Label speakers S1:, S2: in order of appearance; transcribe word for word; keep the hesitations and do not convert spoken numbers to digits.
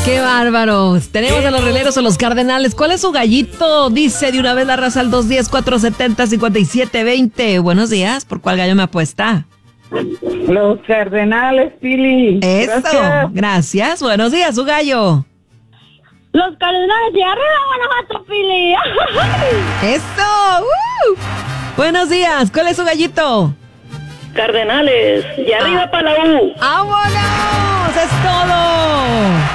S1: ¡Qué bárbaros! Tenemos a los rieleros o los cardenales. ¿Cuál es su gallito? Dice de una vez la raza al dos uno cero, cuatro siete cero, cinco siete dos cero. Buenos días. ¿Por cuál gallo me apuesta?
S2: Los cardenales, Pili.
S1: Eso.
S2: Gracias.
S1: Gracias. Buenos días, su gallo.
S3: Los cardenales de arriba, Guanajuato, Pili.
S1: Eso. ¡Uh! Buenos días. ¿Cuál es su gallito?
S4: Cardenales, y arriba para la U.
S1: ¡Vámonos! ¡Es todo!